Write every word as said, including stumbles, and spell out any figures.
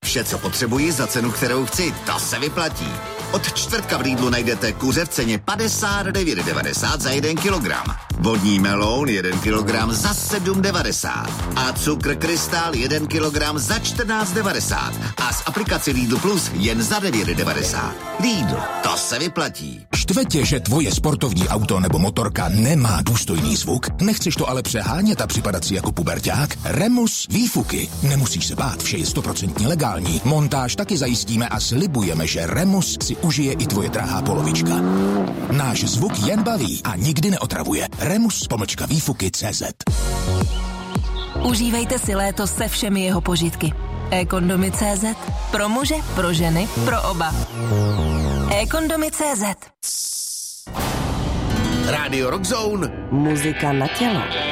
Vše, co potřebuji za cenu, kterou chci, to se vyplatí. Od čtvrtka v Lidlu najdete kuře v ceně padesát devět devadesát za jeden kilogram. Vodní meloun jeden kilogram za sedm devadesát. A cukr krystál jeden kilogram za čtrnáct devadesát. A z aplikace Lidl Plus jen za devět devadesát. Lidl, to se vyplatí. Štve tě, že tvoje sportovní auto nebo motorka nemá důstojný zvuk? Nechceš to ale přehánět a připadat si jako puberťák? Remus výfuky. Nemusíš se bát, vše je stoprocentně legální. Montáž taky zajistíme a slibujeme, že Remus si užije i tvoje drahá polovička. Náš zvuk jen baví a nikdy neotravuje. Remus pomlčka výfuky tečka cé zet. Užívejte si léto se všemi jeho požitky. e-kondomy tečka cé zet. Pro muže, pro ženy, pro oba. e-kondomy tečka cé zet. Rádio Rock Zone. Muzika na tělo.